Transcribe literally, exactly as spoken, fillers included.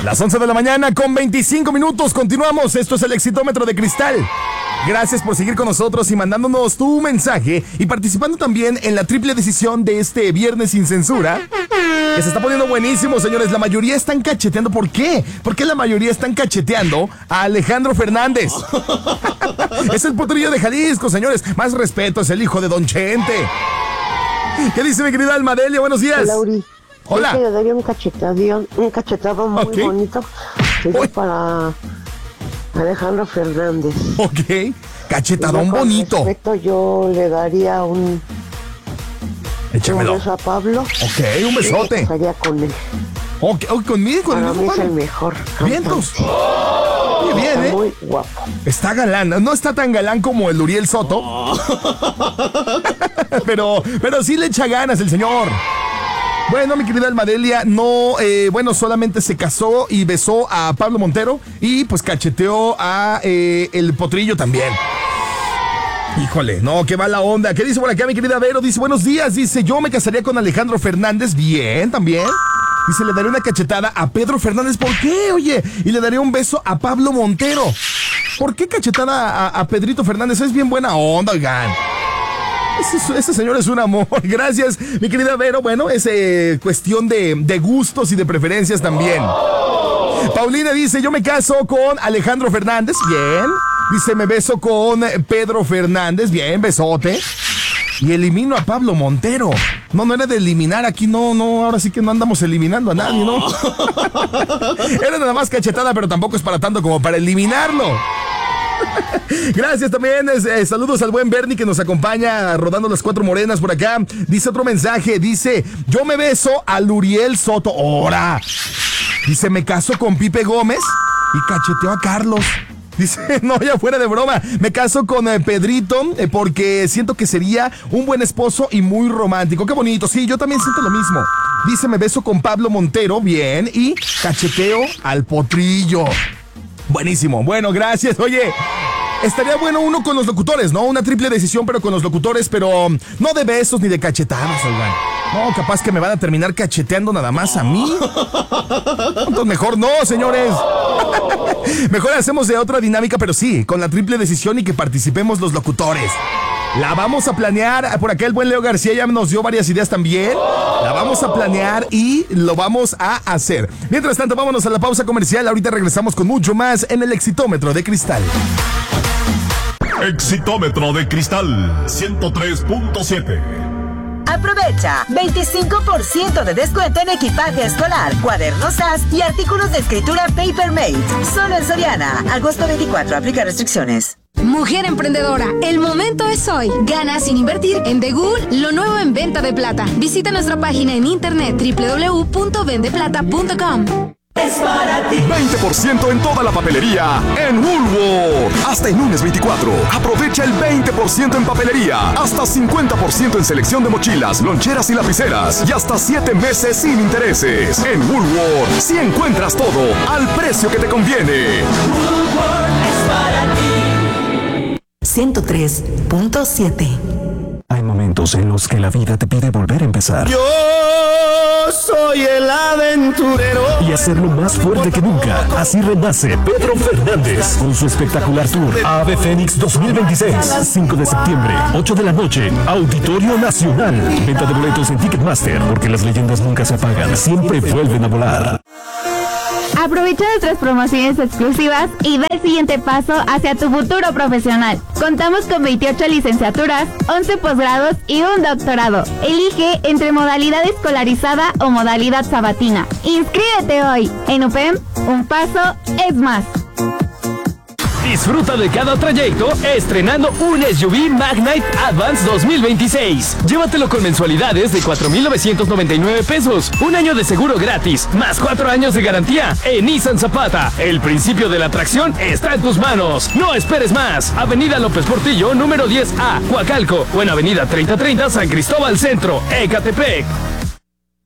Las once de la mañana con veinticinco minutos. Continuamos. Esto es el Exitómetro de Cristal. Gracias por seguir con nosotros y mandándonos tu mensaje y participando también en la triple decisión de este viernes sin censura, que se está poniendo buenísimo, señores. La mayoría están cacheteando. ¿Por qué? ¿Por qué la mayoría están cacheteando a Alejandro Fernández? Es el potrillo de Jalisco, señores. Más respeto, es el hijo de Don Chente. ¿Qué dice mi querida Almadelia? Buenos días. Hola, Uri. Hola. Yo le daría un cachetadón, un cachetado muy okay. bonito. Sería para Alejandro Fernández. Ok, cachetadón bonito. Respecto, yo le daría un, Échamelo. un beso a Pablo. Ok, un besote. Estaría con él. Ok, okay, conmigo, conmigo. Para mí es el mejor. Vientos. Muy bien, ¿eh? Muy guapo. Está galán. No está tan galán como el Uriel Soto. pero, pero sí le echa ganas el señor. Bueno, mi querida Almadelia, no, eh, bueno, solamente se casó y besó a Pablo Montero y pues cacheteó a eh, el potrillo también. Híjole, no, qué mala onda. ¿Qué dice por acá mi querida Vero? Dice, buenos días, dice, yo me casaría con Alejandro Fernández. Bien, también. Dice, le daría una cachetada a Pedro Fernández. ¿Por qué, oye? Y le daría un beso a Pablo Montero. ¿Por qué cachetada a, a Pedrito Fernández? Es bien buena onda, oigan. Ese, ese señor es un amor. Gracias, mi querida Vero. Bueno, es eh, cuestión de, de gustos y de preferencias también. Paulina dice, yo me caso con Alejandro Fernández. Bien. Dice, me beso con Pedro Fernández. Bien, besote. Y elimino a Pablo Montero. No, no era de eliminar. Aquí no, no, ahora sí que no andamos eliminando a nadie, ¿no? Era nada más cachetada, pero tampoco es para tanto como para eliminarlo. Gracias también, eh, saludos al buen Bernie que nos acompaña rodando las cuatro morenas por acá. Dice otro mensaje, dice, yo me beso a Uriel Soto. ¡Hora! Dice, me caso con Pipe Gómez y cacheteo a Carlos. Dice, no, ya fuera de broma, me caso con eh, Pedrito eh, porque siento que sería un buen esposo y muy romántico. Qué bonito, sí, yo también siento lo mismo. Dice, me beso con Pablo Montero, bien, y cacheteo al potrillo. Buenísimo, bueno, gracias. Oye, estaría bueno uno con los locutores, ¿no? Una triple decisión, pero con los locutores, pero no de besos ni de cachetadas, oigan. No, capaz que me van a terminar cacheteando nada más a mí. Entonces mejor no, señores. Mejor hacemos de otra dinámica, pero sí, con la triple decisión y que participemos los locutores. La vamos a planear, por acá el buen Leo García ya nos dio varias ideas también. La vamos a planear y lo vamos a hacer. Mientras tanto, vámonos a la pausa comercial. Ahorita regresamos con mucho más en el Exitómetro de Cristal. Exitómetro de Cristal ciento tres punto siete. Aprovecha veinticinco por ciento de descuento en equipaje escolar, cuadernos A S y artículos de escritura Papermate. Solo en Soriana. Agosto veinticuatro. Aplica restricciones. Mujer emprendedora, el momento es hoy. Gana sin invertir en The Ghoul, lo nuevo en venta de plata. Visita nuestra página en internet doble u doble u doble u punto vende plata punto com. Es para ti. veinte por ciento en toda la papelería en Woolworth. Hasta el lunes veinticuatro. Aprovecha el veinte por ciento en papelería. Hasta cincuenta por ciento en selección de mochilas, loncheras y lapiceras. Y hasta siete meses sin intereses. En Woolworth, si encuentras todo al precio que te conviene. Woolworth es para ti. ciento tres punto siete. Hay momentos en los que la vida te pide volver a empezar. Yo soy el aventurero. Y hacerlo más fuerte que nunca. Así renace Pedro Fernández con su espectacular tour Ave Fénix dos mil veintiséis. cinco de septiembre, ocho de la noche, Auditorio Nacional. Venta de boletos en Ticketmaster, porque las leyendas nunca se apagan, siempre vuelven a volar. Aprovecha nuestras promociones exclusivas y da el siguiente paso hacia tu futuro profesional. Contamos con veintiocho licenciaturas, once posgrados y un doctorado. Elige entre modalidad escolarizada o modalidad sabatina. Inscríbete hoy. En U P E M, un paso es más. Disfruta de cada trayecto estrenando un S U V Magnite Advance dos mil veintiséis. Llévatelo con mensualidades de cuatro mil novecientos noventa y nueve pesos, un año de seguro gratis, más cuatro años de garantía en Nissan Zapata. El principio de la atracción está en tus manos. No esperes más. Avenida López Portillo, número diez A, Coacalco, o en Avenida treinta treinta, San Cristóbal Centro, Ecatepec.